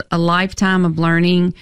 a lifetime of learning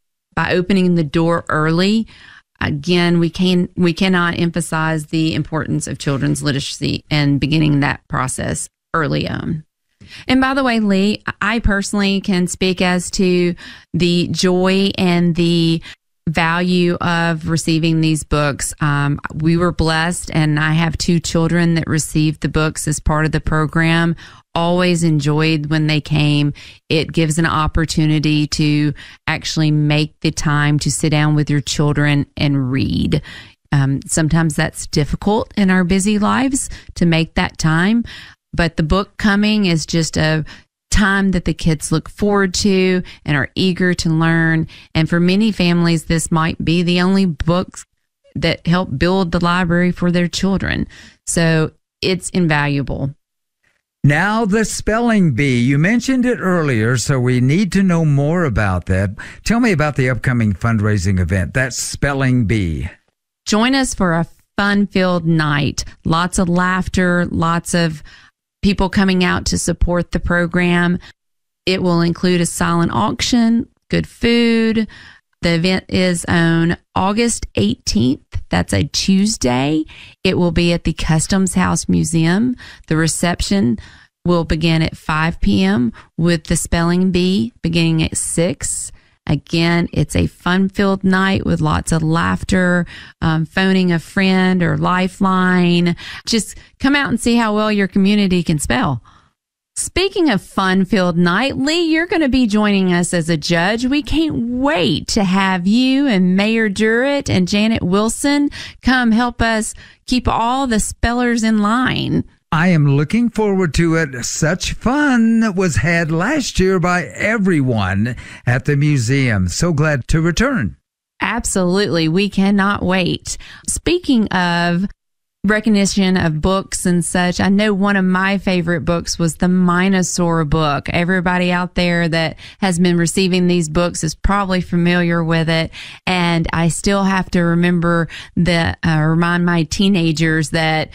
by opening the door early. Again, we cannot emphasize the importance of children's literacy and beginning that process early on. And by the way, Lee, I personally can speak as to the joy and the value of receiving these books. We were blessed, and I have 2 children that received the books as part of the program. Always enjoyed when they came. It gives an opportunity to actually make the time to sit down with your children and read. Sometimes that's difficult in our busy lives to make that time, but the book coming is just a time that the kids look forward to and are eager to learn. And for many families, this might be the only books that help build the library for their children. So it's invaluable. Now, the spelling bee. You mentioned it earlier, so we need to know more about that. Tell me about the upcoming fundraising event, that spelling bee. Join us for a fun-filled night. Lots of laughter, lots of people coming out to support the program. It will include a silent auction, good food. The event is on August 18th. That's a Tuesday. It will be at the Customs House Museum. The reception will begin at 5 p.m. with the spelling bee beginning at 6. Again, it's a fun-filled night with lots of laughter, phoning a friend or Lifeline. Just come out and see how well your community can spell. Speaking of fun-filled night, Lee, you're going to be joining us as a judge. We can't wait to have you and Mayor Durrett and Janet Wilson come help us keep all the spellers in line. I am looking forward to it. Such fun was had last year by everyone at the museum. So glad to return. Absolutely. We cannot wait. Speaking of recognition of books and such, I know one of my favorite books was the Minosaur book. Everybody out there that has been receiving these books is probably familiar with it. And I still have to remember remind my teenagers that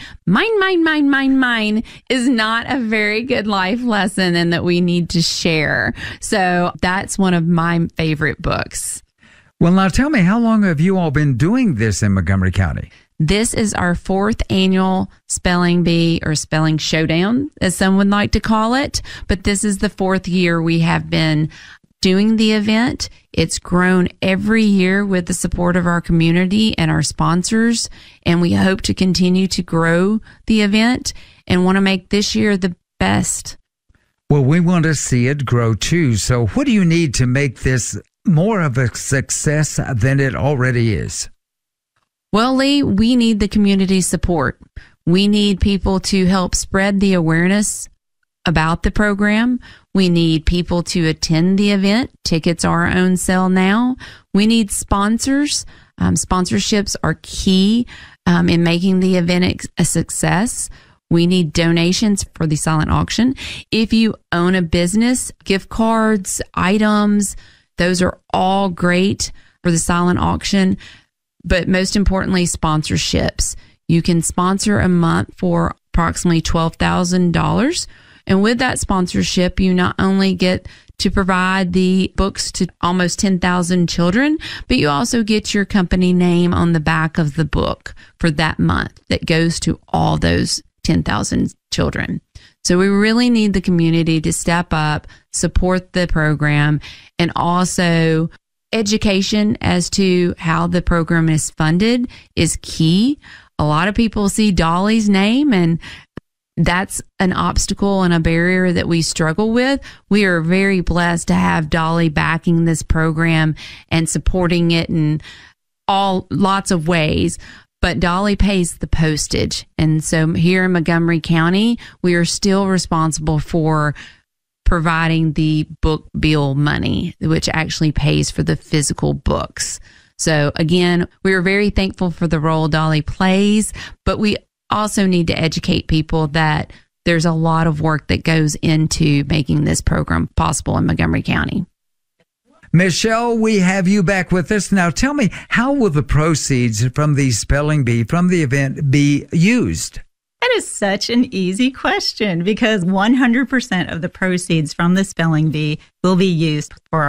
mine is not a very good life lesson and that we need to share. So that's one of my favorite books. Well, now tell me, how long have you all been doing this in Montgomery County? This is our 4th annual spelling bee, or spelling showdown, as some would like to call it. But this is the 4th year we have been doing the event. It's grown every year with the support of our community and our sponsors. And we hope to continue to grow the event and want to make this year the best. Well, we want to see it grow too. So what do you need to make this more of a success than it already is? Well, Lee, we need the community support. We need people to help spread the awareness about the program. We need people to attend the event. Tickets are on sale now. We need sponsors. Sponsorships are key in making the event a success. We need donations for the silent auction. If you own a business, gift cards, items, those are all great for the silent auction. But most importantly, sponsorships. You can sponsor a month for approximately $12,000. And with that sponsorship, you not only get to provide the books to almost 10,000 children, but you also get your company name on the back of the book for that month that goes to all those 10,000 children. So we really need the community to step up, support the program, and also education as to how the program is funded is key. A lot of people see Dolly's name, and that's an obstacle and a barrier that we struggle with. We are very blessed to have Dolly backing this program and supporting it in lots of ways. But Dolly pays the postage. And so here in Montgomery County, we are still responsible for providing the book bill money, which actually pays for the physical books. So again, we are very thankful for the role Dolly plays, but we also need to educate people that there's a lot of work that goes into making this program possible in Montgomery County. Michelle, we have you back with us. Now tell me, how will the proceeds from the spelling bee, from the event, be used? That is such an easy question, because 100% of the proceeds from the spelling bee will be used for